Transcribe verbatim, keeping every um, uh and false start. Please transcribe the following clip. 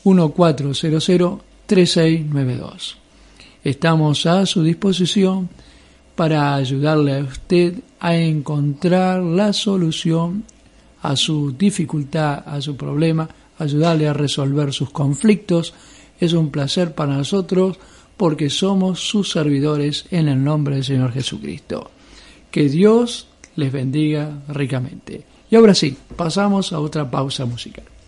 uno cuatro cero cero tres seis nueve dos. Estamos a su disposición para ayudarle a usted a encontrar la solución a su dificultad, a su problema, ayudarle a resolver sus conflictos. Es un placer para nosotros porque somos sus servidores en el nombre del Señor Jesucristo. Que Dios les bendiga ricamente. Y ahora sí, pasamos a otra pausa musical.